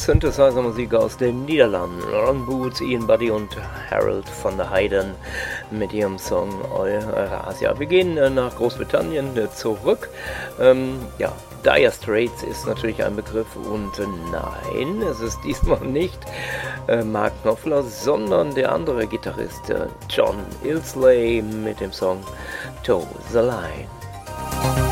Synthesizer-Musik aus den Niederlanden. Ron Boots, Ian Buddy und Harold van der Heijden mit ihrem Song Eurasia. Wir gehen nach Großbritannien zurück. Dire Straits ist natürlich ein Begriff und nein, es ist diesmal nicht Mark Knopfler, sondern der andere Gitarrist John Illsley mit dem Song Toe the Line.